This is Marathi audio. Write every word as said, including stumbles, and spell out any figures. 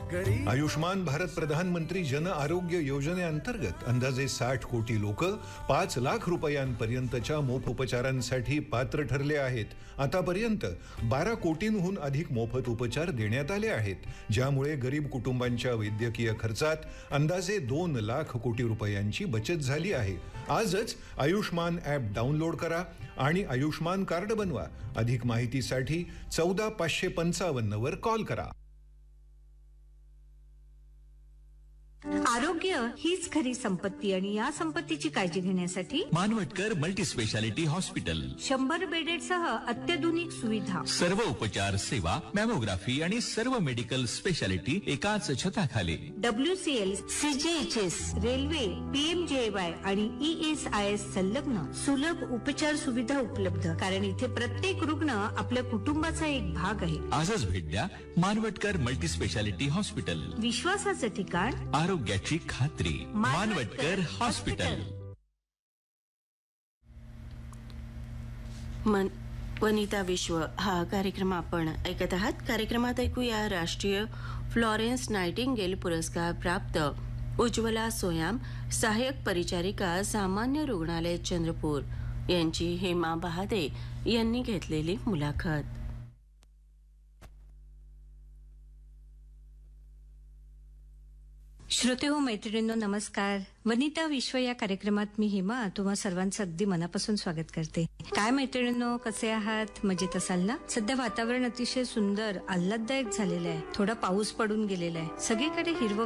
आयुष्मान भारत प्रधानमंत्री जन आरोग्य योजनेअंतर्गत अंदाजे साठ कोटी लोक पाच लाख रुपयांपर्यंतच्या मोफोपचारांसाठी पात्र ठरले आहेत. आतापर्यंत बारा कोटींहून अधिक मोफत उपचार देण्यात आले आहेत, ज्यामुळे गरीब कुटुंबांच्या वैद्यकीय खर्चात अंदाजे दोन लाख कोटी रुपयांची बचत झाली आहे. आजच आयुष्मान ॲप डाउनलोड करा आणि आयुष्मान कार्ड बनवा. अधिक माहितीसाठी चौदा पाचशे पंचावन्न वर कॉल करा. आरोग्य हीच खरी संपत्ती आणि या संपत्तीची काळजी घेण्यासाठी मानवटकर मल्टी स्पेशालिटी हॉस्पिटल शंभर बेडेड सह अत्याधुनिक सुविधा, सर्व उपचार सेवा, मॅमोग्राफी आणि सर्व मेडिकल स्पेशालिटी एकाच छताखाली. डब्ल्यू सी एल, सी जी H S, railway, P M जे वाय आणि ई एस आय एस संलग्न सुलभ उपचार सुविधा उपलब्ध. कारण इथे प्रत्येक रुग्ण आपल्या कुटुंबाचा एक भाग आहे. आजच भेट द्या मानवटकर मल्टी स्पेशालिटी हॉस्पिटल. विश्वासाचं ठिकाण, आरोग्याची खात्री. मानवटकर हॉस्पिटल. मन वनिता विश्व हा कार्यक्रम आपण ऐकत आहात. कार्यक्रमात ऐकूया राष्ट्रीय फ्लॉरेन्स नायटिंगेल पुरस्कार प्राप्त उज्ज्वला सोयाम, सहाय्यक परिचारिका, सामान्य रुग्णालय चंद्रपूर यांची हेमा बहादे यांनी घेतलेली मुलाखत. श्रोते हो, मैत्रिणींनो, नमस्कार. वनिता विश्व या कार्यक्रमात मी हेमा तुम्हा सर्वांचं अगदी मनापासून स्वागत करते. काय मैत्रिणींनो, कसे आहात? मजेत असाल ना? सध्या वातावरण अतिशय सुंदर आल्हाददायक झालेलं आहे. थोडा पाऊस पडून गेलेला आहे. सगळीकडे हिरवं